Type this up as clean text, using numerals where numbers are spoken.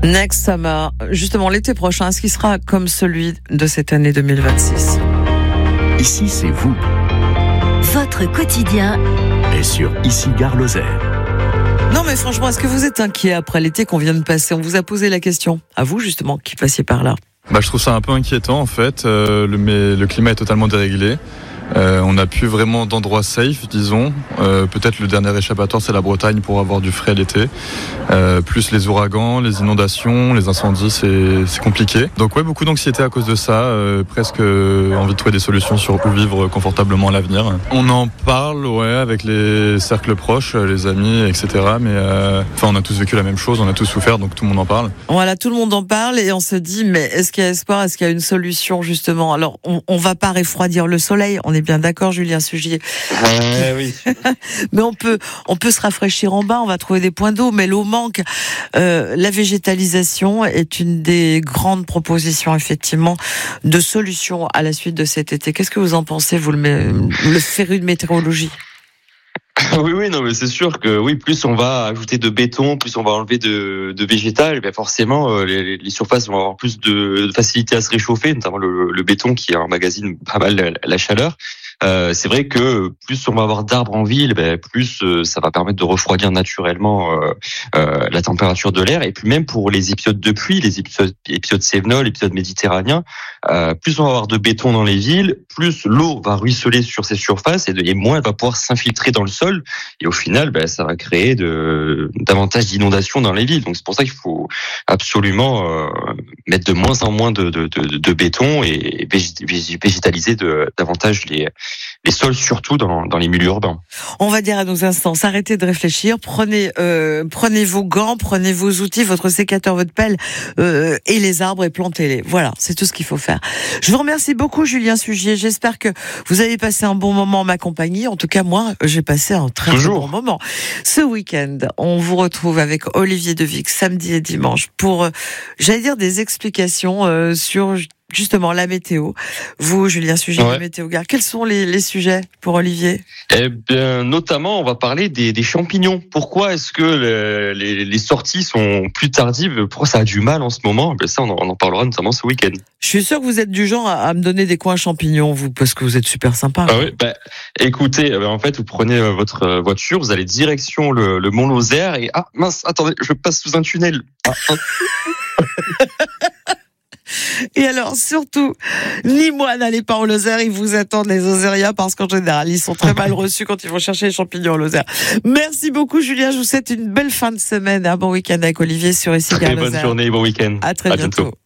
Next Summer, justement l'été prochain, est-ce qu'il sera comme celui de cette année 2026 ? Ici, c'est vous. Votre quotidien Et sur Ici Gare Lozère. Non mais franchement, est-ce que vous êtes inquiet après l'été qu'on vient de passer ? On vous a posé la question, à vous justement, qui passiez par là. Je trouve ça un peu inquiétant en fait, mais le climat est totalement déréglé. On n'a plus vraiment d'endroits safe, disons. Peut-être le dernier échappatoire, c'est la Bretagne pour avoir du frais l'été. Plus les ouragans, les inondations, les incendies, c'est compliqué. Donc ouais, beaucoup d'anxiété à cause de ça. Presque envie de trouver des solutions sur où vivre confortablement à l'avenir. On en parle, ouais, avec les cercles proches, les amis, etc. Mais on a tous vécu la même chose, on a tous souffert, donc tout le monde en parle. Voilà, tout le monde en parle et on se dit, mais est-ce qu'il y a espoir ? Est-ce qu'il y a une solution justement ? Alors, on va pas refroidir le soleil, on est bien d'accord, Julien Sugier. Oui. Mais on peut se rafraîchir en bas, on va trouver des points d'eau, mais l'eau manque. La végétalisation est une des grandes propositions, effectivement, de solutions à la suite de cet été. Qu'est-ce que vous en pensez, vous, le féru de météorologie ? Oui, non, mais c'est sûr que oui, plus on va ajouter de béton, plus on va enlever de végétal, et bien forcément, les surfaces vont avoir plus de facilité à se réchauffer, notamment le béton qui emmagasine pas mal la chaleur. C'est vrai que plus on va avoir d'arbres en ville, plus ça va permettre de refroidir naturellement la température de l'air. Et puis même pour les épisodes de pluie, les épisodes cévenols, épisodes méditerranéens, plus on va avoir de béton dans les villes, plus l'eau va ruisseler sur ces surfaces et moins elle va pouvoir s'infiltrer dans le sol. Et au final, ça va créer davantage d'inondations dans les villes. Donc c'est pour ça qu'il faut absolument mettre de moins en moins de béton et végétaliser davantage les sols, surtout dans les milieux urbains. On va dire à nos instances, arrêtez de réfléchir, prenez vos gants, prenez vos outils, votre sécateur, votre pelle et les arbres et plantez-les. Voilà, c'est tout ce qu'il faut faire. Je vous remercie beaucoup, Julien Sugier. J'espère que vous avez passé un bon moment en ma compagnie. En tout cas, moi, j'ai passé un très bon moment. Ce week-end, on vous retrouve avec Olivier Devic, samedi et dimanche, pour, des explications sur justement la météo. Vous, Julien Sugier, de Météo Gare, quels sont les sujets pour Olivier ? Eh bien, notamment, on va parler des champignons. Pourquoi est-ce que les sorties sont plus tardives ? Pourquoi ça a du mal en ce moment ? Ça, on en parlera notamment ce week-end. Je suis sûr que vous êtes du genre à me donner des coins champignons, vous, parce que vous êtes super sympa. Ah oui, écoutez, en fait, vous prenez votre voiture, vous allez direction le Mont Lozère et mince, attendez, je passe sous un tunnel. Et alors, surtout, ni moi n'allez pas au Lozère, ils vous attendent les Lozériens, parce qu'en général, ils sont très mal reçus quand ils vont chercher les champignons au Lozère. Merci beaucoup, Julien. Je vous souhaite une belle fin de semaine. Un bon week-end avec Olivier sur Ici Gare Lozère. Bonne journée, bon week-end. À très bientôt.